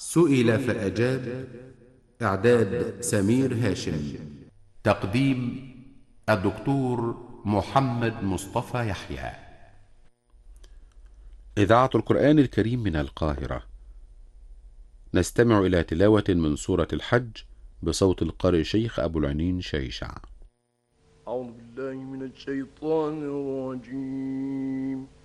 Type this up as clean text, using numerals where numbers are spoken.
سئل فأجاب. إعداد سمير هاشم. تقديم الدكتور محمد مصطفى يحيى. إذاعة القرآن الكريم من القاهرة. نستمع إلى تلاوة من سورة الحج بصوت القارئ شيخ أبو العنين شيشع. أعوذ بالله من الشيطان الرجيم.